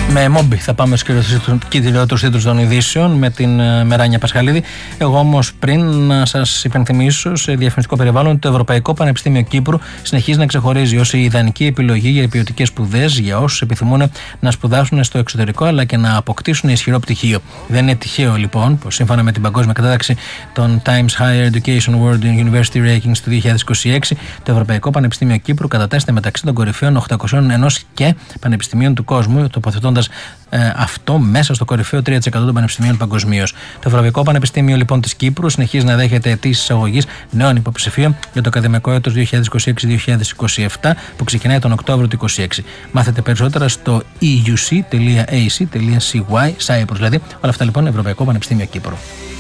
Με Μόμπι θα πάμε στους κυριότερους τίτλους των ειδήσεων με την Μεράνια Πασχαλίδη. Εγώ όμως πριν να σας υπενθυμίσω σε διαφημιστικό περιβάλλον ότι το Ευρωπαϊκό Πανεπιστήμιο Κύπρου συνεχίζει να ξεχωρίζει ως η ιδανική επιλογή για ποιοτικές σπουδές για όσους επιθυμούν να σπουδάσουν στο εξωτερικό αλλά και να αποκτήσουν ισχυρό πτυχίο. Δεν είναι τυχαίο λοιπόν πως σύμφωνα με την παγκόσμια κατάταξη των Times Higher Education World University Rankings του 2026 το Ευρωπαϊκό Πανεπιστήμιο Κύπρου κατατάσσεται μεταξύ των κορυφαίων 801 και πανεπιστημίων του κόσμου, τοποθετώντας αυτό μέσα στο κορυφαίο 3% των πανεπιστημίων παγκοσμίως. Το Ευρωπαϊκό Πανεπιστήμιο λοιπόν της Κύπρου συνεχίζει να δέχεται αιτήσεις εισαγωγής νέων υποψηφίων για το ακαδημαϊκό έτος 2026-2027 που ξεκινάει τον Οκτώβριο του 2026. Μάθετε περισσότερα στο euc.ac.cy, Cyprus δηλαδή. Όλα αυτά λοιπόν Ευρωπαϊκό Πανεπιστήμιο Κύπρου.